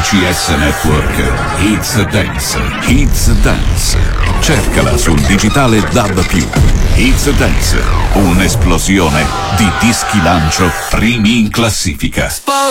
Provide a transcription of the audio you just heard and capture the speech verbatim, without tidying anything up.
C S Network. It's Dance. It's Dance. Cercala sul digitale D A B più. It's Dance. Un'esplosione di dischi lancio primi in classifica.